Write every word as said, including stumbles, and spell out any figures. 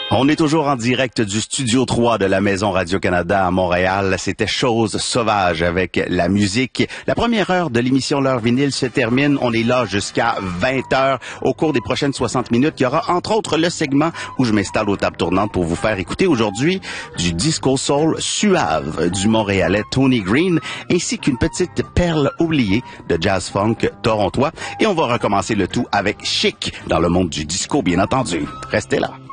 On est toujours en direct du Studio trois de la Maison Radio-Canada à Montréal. C'était Chose sauvage avec la musique. La première heure de l'émission L'heure vinyle se termine. On est là jusqu'à vingt heures. Au cours des prochaines soixante minutes, il y aura entre autres le segment où je m'installe aux tables tournantes pour vous faire écouter aujourd'hui du disco soul suave du Montréalais Tony Green, ainsi qu'une petite perle oubliée de jazz funk torontois. Et on va recommencer le tout avec Chic dans le monde du disco, bien entendu. Restez là.